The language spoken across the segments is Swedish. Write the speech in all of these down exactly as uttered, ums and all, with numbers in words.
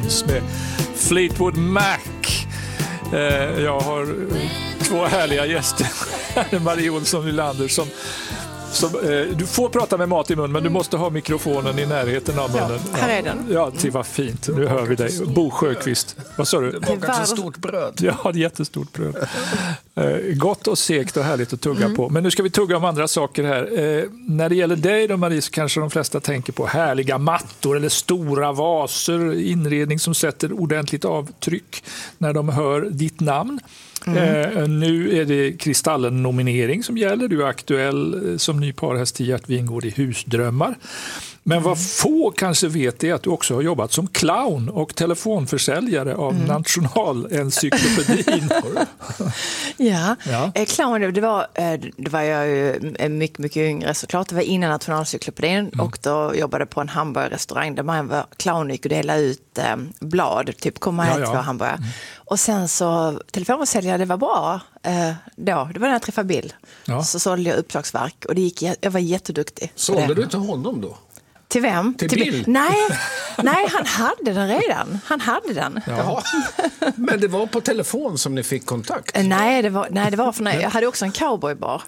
Stones med Fleetwood Mac. Eh, jag har två härliga gäster. Marie Olsson Nylander som Så, eh, du får prata med mat i mun, men du måste ha mikrofonen i närheten av munnen. Ja, här är den. Ja, det var fint. Nu hör vi dig. Bo Sjöqvist. Vad sa du? Det var kanske ett stort bröd. Ja, ett jättestort bröd. Eh, gott och segt och härligt att tugga mm. på. Men nu ska vi tugga om andra saker här. Eh, när det gäller dig då, Marie, så kanske de flesta tänker på härliga mattor eller stora vaser, inredning som sätter ordentligt avtryck när de hör ditt namn. Mm. Eh, nu är det Kristallen-nominering som gäller. Du är aktuell eh, som ny parhäst till Gert Wingård i Husdrömmar. Men vad få kanske vet är att du också har jobbat som clown och telefonförsäljare av mm. Nationalencyklopedin. ja, ja. Eh, clown, det var, eh, det var jag ju mycket, mycket yngre såklart. Det var innan Nationalencyklopedin mm. och då jobbade jag på en hamburgerrestaurang där man var clown och delade ut eh, blad, typ komma här ja, ja. två hamburgare. Mm. Och sen så telefonförsäljare, det var bra eh, då. Det var när jag träffade Bill. Ja. Så sålde jag uppslagsverk och det gick, jag var jätteduktig. Sålde du till honom då? Till vem? Till, till Bill? Nej, nej, han hade den redan. Han hade den. Ja. Men det var på telefon som ni fick kontakt? Nej, det var, nej, det var för när jag hade också en cowboybar.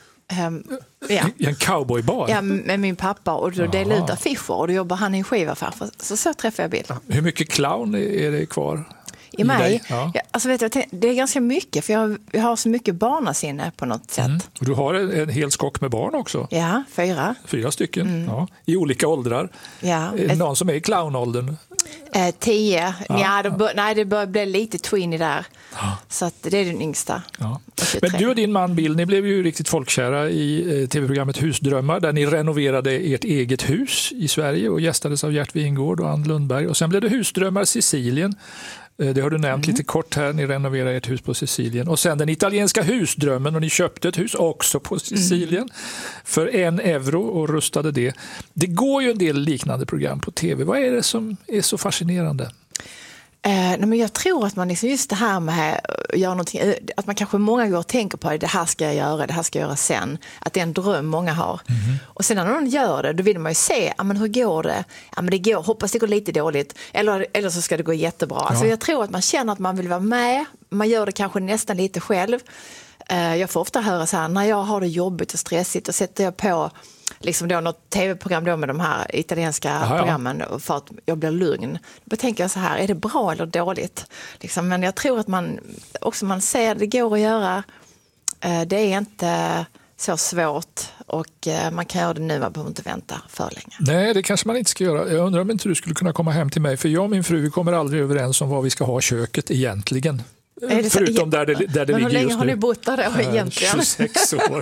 Um, ja. En cowboybar? Ja, med min pappa. Och då delade ut affischer och då jobbade han i en skivaffär. Så så träffade jag Bill. Hur mycket clown är det kvar? I mig? Ja. Ja, alltså vet jag, det är ganska mycket för jag, jag har så mycket barnasinne på något sätt. Mm. Och du har en, en hel skock med barn också? Ja, fyra. Fyra stycken, mm. ja, i olika åldrar. Ja. Är det någon som är i clownåldern? Eh, tio. Ja, ja, det bör, nej, det börjar bli lite tweeny där. Ja. Så att det är den yngsta. Ja. Men du och din man Bill, ni blev ju riktigt folkkära i eh, tv-programmet Husdrömmar där ni renoverade ert eget hus i Sverige och gästades av Gert Wingård och Ann Lundberg. Och sen blev det Husdrömmar Sicilien. Det har du nämnt mm. lite kort här. Ni renoverar ett hus på Sicilien. Och sen den italienska husdrömmen och ni köpte ett hus också på Sicilien mm. för en euro och rustade det. Det går ju en del liknande program på tv. Vad är det som är så fascinerande? Eh, nej men jag tror att man liksom just det här med att göra någonting, att man kanske många gånger tänker på det här ska jag göra, det här ska jag göra sen. Att det är en dröm många har. Mm. Och sen när någon gör det, då vill man ju se, ja men hur går det? Ja men det går, hoppas det går lite dåligt. Eller, eller så ska det gå jättebra. Ja. Alltså jag tror att man känner att man vill vara med. Man gör det kanske nästan lite själv. Eh, jag får ofta höra så här, när jag har det jobbigt och stressigt och sätter jag på liksom då något tv-program då med de här italienska Aha, programmen ja. för att jag blir lugn. Då tänker jag så här, är det bra eller dåligt? Liksom, men jag tror att man också man ser att det går att göra. Det är inte så svårt och man kan göra det nu, man behöver inte vänta för länge. Nej, det kanske man inte ska göra. Jag undrar om inte du skulle kunna komma hem till mig, för jag och min fru vi kommer aldrig överens om vad vi ska ha köket egentligen. Förutom där det, där det ligger just nu. Men hur länge har ni bott där då egentligen? tjugosex år.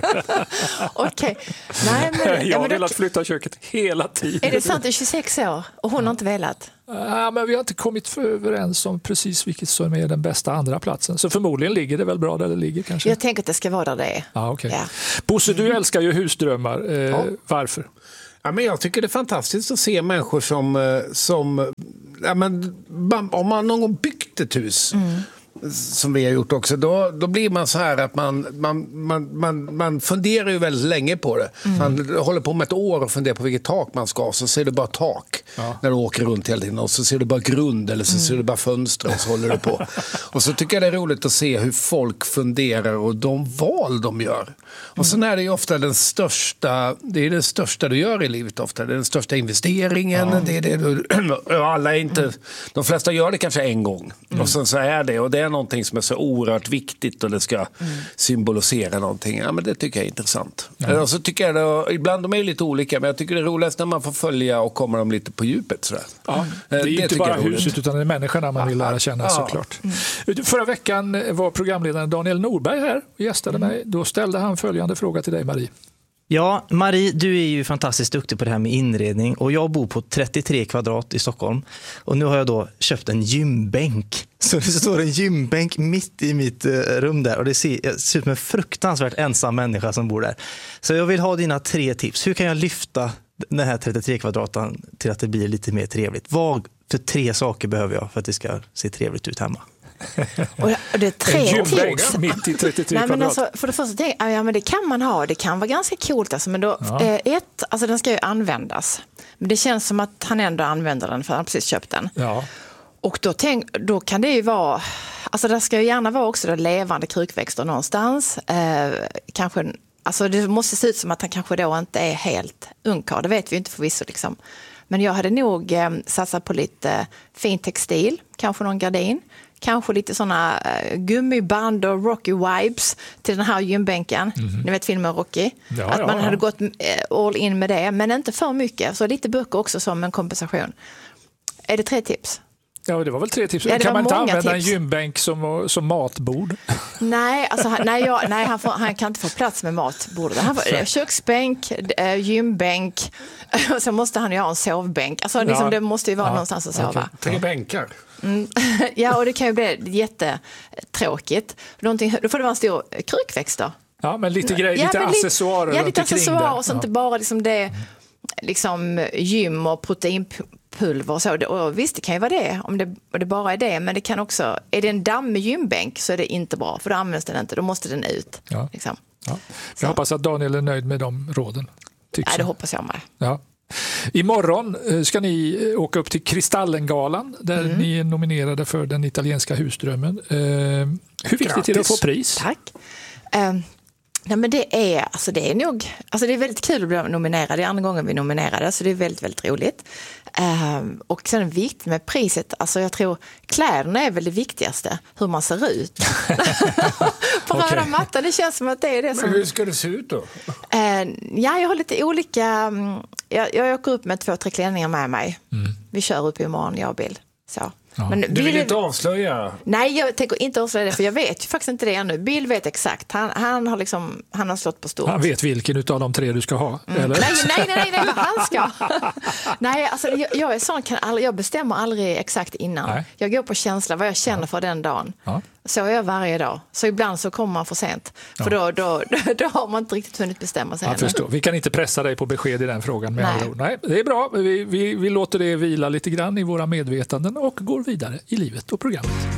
Okej. Nej, men, jag ja, har då, velat flytta köket hela tiden. Är det sant? Det är tjugosex år och hon ja. har inte velat? Ja, men vi har inte kommit överens om precis vilket som är den bästa andra platsen. Så förmodligen ligger det väl bra där det ligger kanske. Jag tänker att det ska vara där det är. Ja, okay. ja. Bosse, du älskar ju husdrömmar. Eh, ja. Varför? Ja, men jag tycker det är fantastiskt att se människor som... som ja, men, om man någon gång byggt ett hus... Mm. som vi har gjort också, då, då blir man så här att man, man, man, man, man funderar ju väldigt länge på det. Mm. Man håller på med ett år och funderar på vilket tak man ska ha, så ser du bara tak ja. när du åker runt hela tiden och så ser du bara grund eller så mm. ser du bara fönster och så håller du på. Och så tycker jag det är roligt att se hur folk funderar och de val de gör. Och sen är det ju ofta den största, det är det största du gör i livet ofta, det är den största investeringen, ja. det är det du, alla är inte, de flesta gör det kanske en gång mm. och sen så är det, och det är någonting som är så oerhört viktigt och det ska mm. symbolisera någonting. Ja, men det tycker jag är intressant. Ja. Och så tycker jag det, ibland de är lite olika, men jag tycker det är roligast när man får följa och kommer dem lite på djupet. Sådär. Ja, det är det inte bara huset utan det är människorna man vill lära känna ja. såklart. Mm. Förra veckan var programledaren Daniel Norberg här och gästade mm. mig. Då ställde han följande fråga till dig, Marie. Ja, Marie, du är ju fantastiskt duktig på det här med inredning och jag bor på trettiotre kvadrat i Stockholm och nu har jag då köpt en gymbänk. Så det står en gymbänk mitt i mitt rum där och det ser, det ser ut som en fruktansvärt ensam människa som bor där. Så jag vill ha dina tre tips. Hur kan jag lyfta den här trettiotre kvadraten till att det blir lite mer trevligt? Vad för tre saker behöver jag för att det ska se trevligt ut hemma? Och det är tre tips. Mitt i trettiotre Nej, men alltså, för det första tänker jag, ja, men det kan man ha, det kan vara ganska coolt alltså, men då, ja. eh, ett, alltså den ska ju användas. Men det känns som att han ändå använder den för han har precis köpt den. Ja. Och då, tänk, då kan det ju vara, alltså det ska ju gärna vara också levande krukväxter någonstans. Eh, kanske, alltså det måste se ut som att han kanske då inte är helt ungkarl, det vet vi ju inte förvisso liksom. Men jag hade nog eh, satsat på lite fin textil, kanske någon gardin. Kanske lite såna uh, gummiband och Rocky vibes till den här gymbänken. Mm-hmm. Ni vet filmen Rocky. Ja, att ja, man ja. hade gått uh, all in med det, men inte för mycket. Så lite böcker också som en kompensation. Är det tre tips? Ja, det var väl tre tips. Ja, kan man inte använda tips. en gymbänk som, som matbord? Nej, alltså, han, nej, jag, nej han, får, han kan inte få plats med matbordet. Han får, köksbänk, äh, gymbänk och så måste han ju ha en sovbänk. Alltså, liksom, Ja. Det måste ju vara Ja. någonstans att sova. Okay. Tre bänkar. Mm. Ja, och det kan ju bli jättetråkigt. Någonting, då får det vara en stor krukväxt då. Ja, men lite grejer, Ja, lite men accessoarer Ja, runt lite omkring accessoarer det. och så Ja. inte bara liksom det liksom gym och proteinpulver och så. Och visst, det kan ju vara det om det, det bara är det, men det kan också, är det en dammig gymbänk så är det inte bra, för då används den inte, då måste den ut. Ja. Liksom. Ja. Jag hoppas att Daniel är nöjd med de råden. Ja, det jag. hoppas jag med. Ja. Imorgon ska ni åka upp till Kristallengalan där Mm. ni är nominerade för den italienska husdrömmen. Eh, hur viktigt Grattis. är det att få pris? Tack. Um, nej, men det är, alltså det är nog, alltså det är väldigt kul att bli nominerad. Det är andra gången vi är nominerade, så det är väldigt, väldigt roligt. Um, och sen är det viktigt med priset, alltså jag tror kläderna är väl det viktigaste, hur man ser ut. På Okej. röda mattan, det känns som att det är det som... Men hur ska det se ut då? Uh, ja, jag har lite olika, um, jag, jag åker upp med två, tre klänningar med mig. Mm. Vi kör upp imorgon, jag och Bill. Så. Ja. Men Du vill Bill- inte avslöja? Nej, jag tänker inte avslöja det, för jag vet ju faktiskt inte det ännu. Bill vet exakt. Han, han, har, liksom, han har slått på stort. Han vet vilken av de tre du ska ha. Mm. Eller? Nej, nej, nej, nej, nej, vad han ska. Nej, alltså, jag, jag är sån, kan aldrig, jag bestämmer aldrig exakt innan. Nej. Jag går på känsla, vad jag känner för den dagen. Ja. Så är jag varje dag. Så ibland så kommer man för sent. För Ja. då, då, då, då har man inte riktigt hunnit bestämma sig Jag ännu. förstår. Vi kan inte pressa dig på besked i den frågan. Med Nej. andra ord. Nej, det är bra. Vi, vi, vi låter det vila lite grann i våra medvetanden och går vidare i livet och programmet.